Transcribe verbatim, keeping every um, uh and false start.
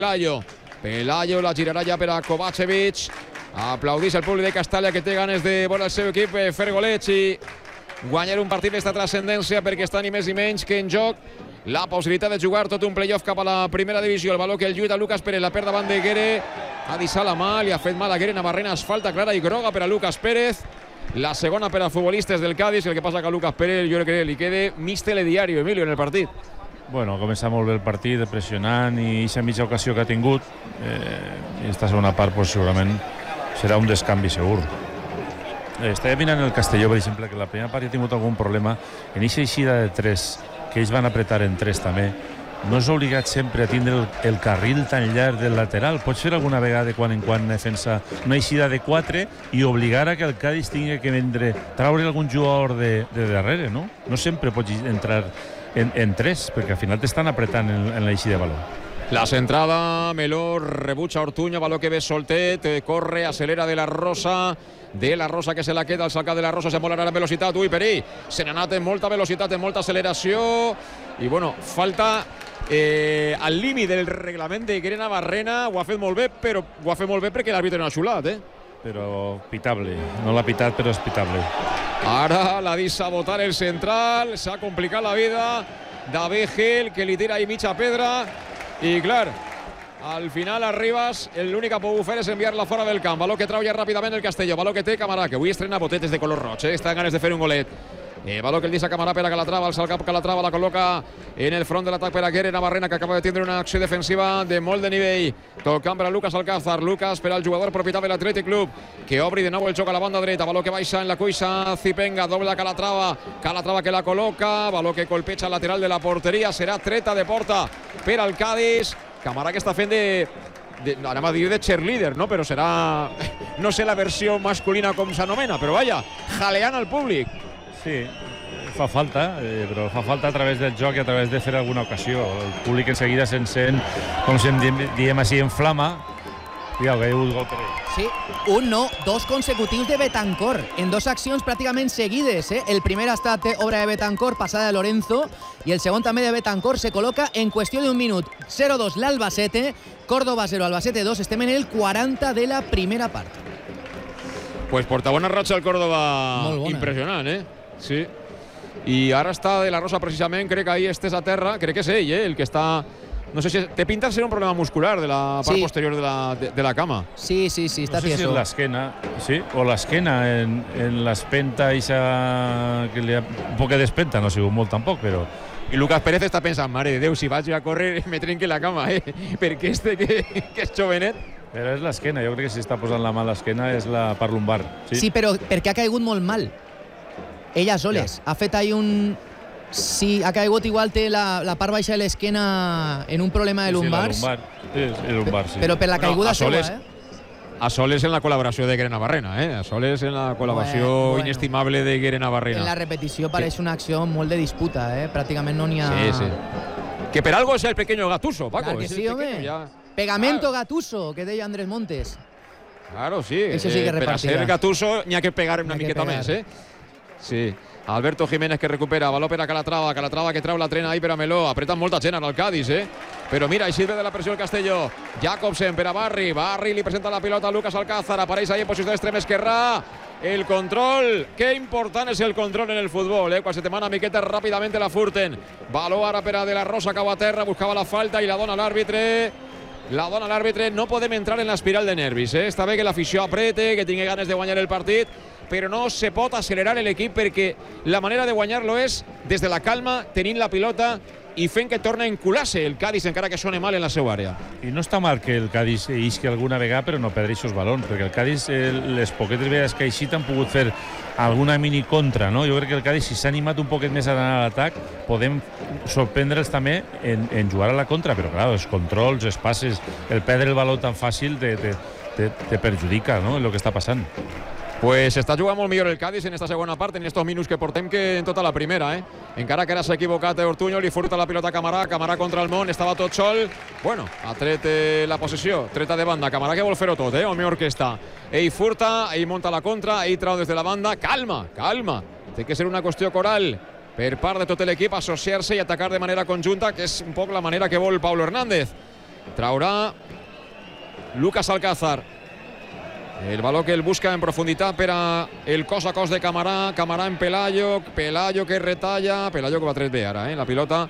Pelayo. Pelayo la girarà ja per a Kovacevic. Aplaudeix el públic de Castalla, que té ganes de veure el seu equip fer golets i guanyar un partit d'esta transcendència, perquè està ni més ni menys que en joc la possibilitat de jugar tot un playoff cap a la primera divisió. El valor que el lluita Lucas Pérez, la perd davant de Guere, ha deixat la mà, li ha fet mal a Guere Navarrena, falta clara i groga per a Lucas Pérez. La segona per a futbolistes del Cádiz. El que passa que a Lucas Pérez jo crec que li quede mig telediario, Emilio, en el partit. Bueno, comença molt bé el partit, pressionant, i aquesta mitja ocasió que ha tingut, eh, i esta segona part pues, segurament serà un descanvi segur. Eh, estava mirant el Castelló, per exemple, que la primera part ha tingut algun problema en aquesta eixida de tres, que ells van apretar en tres també. No és obligat sempre a tindre el, el carril tan llarg del lateral. Pot ser alguna vegada de quan en quan defensa una eixida de quatre i obligar a que el Cádiz tingui que vendre, traure algun jugador de, de darrere, no? No sempre pots entrar en, en tres, perquè al final t'estan apretant en, en l'eixida de valor. La centrada, Meló, rebutja Ortuño, baló que ve soltet, corre, acelera de la Rosa, de la Rosa que se la queda, el salcat de la Rosa, se molarà en velocitat, ui, Perí, se n'ha anat en molta velocitat, en molta acceleració, i bueno, falta eh, al límit del reglament de Guere Navarrena, ho ha fet molt bé, però ho ha fet molt bé perquè l'àrbitre no ha xulat, eh? Però pitable, no l'ha pitat, però és pitable. Ara l'ha dit sabotar el central, s'ha complicat la vida David Gil, que li tira ahí mitja pedra. I clar, al final Arribas l'únic que ha pogut fer és enviar-la fora del camp. Baló que trau ja ràpidament el Castelló, baló que té Camarà, que avui estrena botetes de color roig, eh? Està en ganes de fer un golet. Eh, baló que el deixa Camarà per a Calatrava, el salcap Calatrava la col·loca en el front de l'atac per a Guere Navarrena, que acaba de tindre una acció defensiva de molt de nivell. Tocant per a Lucas Alcázar, Lucas per al jugador propietat de l'Atlètic Club, que obri de nou el joc a la banda dreta, baló que baixa en la cuixa Zipenga, doble Calatrava, Calatrava que la col·loca, baló que colpeja el lateral de la porteria, serà treta de porta per al Cádiz. Camarà que està fent de, de anem a dir de cheerleader, no? Però serà, no sé la versió masculina com s'anomena, però vaja, jaleant al públic. Sí, fa falta, eh, però fa falta a través del joc i a través de fer alguna ocasió. El públic en seguida s'encén, com si diem així, en flama. Cuidao, que hi ha hagut gol per ell. Sí, un no, dos consecutius de Betancor, en dos accions pràcticament seguides. Eh? El primer ha estat obra de Betancor, passada de Lorenzo, i el segon també de Betancor se col·loca en qüestió d'un minut. zero dos l'Albacete, Córdoba zero, Albacete dos, estem en el quaranta de la primera part. Pues porta bona ratxa el Córdoba, impressionant, eh? Sí. I ara està de la Rosa precisament, crec que ahí estés a terra, crec que és ell, eh? El que està... No sé si té pinta de ser un problema muscular de la part sí. posterior de la, de, de la cama. Sí, sí, sí, està no sé tieso. Si és l'esquena, sí, o l'esquena en, en l'espenta ixa que li ha un poc d'espenta, no ha sigut molt tampoc, però... I Lucas Pérez està pensant, mare de Déu, si vaig a córrer me trenque la cama, eh? Perquè este que, que és jovenet... Però és l'esquena, jo crec que si està posant la mà a l'esquena és la part lumbar. Sí, sí, però perquè ha caigut molt mal. Ella soles. Ja. Ha fet ahí un... Sí, ha caigut, igual té la, la part baixa de l'esquena en un problema de lumbars. Sí, la lumbar, sí, el lumbar, sí. Però per la caiguda no, seva, Soles, eh? A Soles en la col·laboració de Guere Navarrena, eh? A Soles en la col·laboració bueno, bueno. inestimable de Guere Navarrena. En la repetició pareix una acció molt de disputa, eh? Pràcticament no n'hi ha... Sí, sí. Que per algo és el pequeño Gattuso, Paco. Clar que es sí, home. Ya... Pegamento claro. Gattuso, que deia Andrés Montes. Claro, sí. Eso sí que eh, per a ser Gattuso n'hi ha que pegar una miqueta més, eh? Sí. Alberto Jiménez que recupera, baló per a Calatrava, Calatrava que trau la trena ahí per a Meló, apreten molta gent en el Cádiz, eh? Però mira, i sirve de la pressió el Castelló. Jacobsen per a Barri, Barri li presenta la pilota a Lucas Alcázar, apareix ahí en posició d'extrem esquerrà. El control, que important és el control en el futbol, eh? Quan se te mana miqueta ràpidament la furten. Baló ara per a De la Rosa, cau a terra, buscava la falta i la dona l'àrbitre. La dona l'àrbitre, no podem entrar en l'espiral de nervis, eh? Està bé que l'afició aprete, que tingui ganes de guanyar el partit, però no se pot accelerar l'equip perquè la manera de guanyar-lo és des de la calma, tenint la pilota i fent que torna a encular-se el Cádiz encara que soni mal en la seva àrea. I no està mal que el Cádiz isqui alguna vegada però no perdre aquests balons, perquè el Cádiz les poquetes vegades que ha eixit han pogut fer alguna mini contra, no? Jo crec que el Cádiz, si s'ha animat un poquet més a anar a l'atac, podem sorprendre'ls també en, en jugar a la contra, però clar, els controls, els passes, el perdre el baló tan fàcil te, te, te, te perjudica, no?, en el que està passant. Pues està jugant molt millor el Cádiz en esta segona part, en estos minuts que portem, que en tota la primera, eh? Encara que ara s'ha equivocat Ortuño, li furta la pilota a Camarà, Camarà contra el món, estava tot sol. Bueno, ha tret eh, la possessió, treta de banda, Camarà que vol fer-ho tot, eh? O millor que està. Ell furta, ell monta la contra, ell trau des de la banda. Calma, calma. Té que ser una qüestió coral per part de tot l'equip, associar-se i atacar de manera conjunta, que és un poc la manera que vol Paulo Hernández. Traurà, Lucas Alcázar. El baló que el busca en profunditat per a el cos a cos de Camarà. Camarà en Pelayo. Pelayo que retalla. Pelayo que va tret bé ara, eh? La pilota